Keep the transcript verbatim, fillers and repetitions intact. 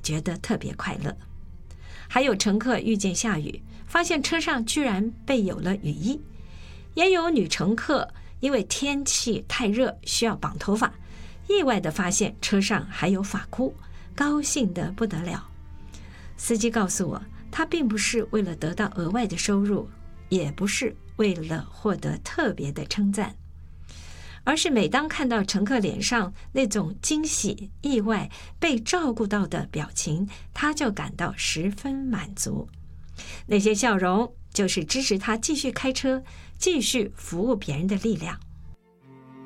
觉得特别快乐。还有乘客遇见下雨，发现车上居然备有了雨衣。也有女乘客因为天气太热需要绑头发，意外地发现车上还有发箍，高兴得不得了。司机告诉我，他并不是为了得到额外的收入，也不是为了获得特别的称赞，而是每当看到乘客脸上那种惊喜、意外、被照顾到的表情，他就感到十分满足。那些笑容就是支持他继续开车、继续服务别人的力量。